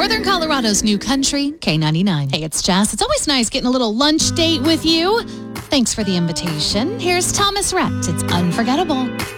Northern Colorado's new country, K99. Hey, it's Jess. It's always nice getting a little lunch date with you. Thanks for the invitation. Here's Thomas Rhett. It's unforgettable.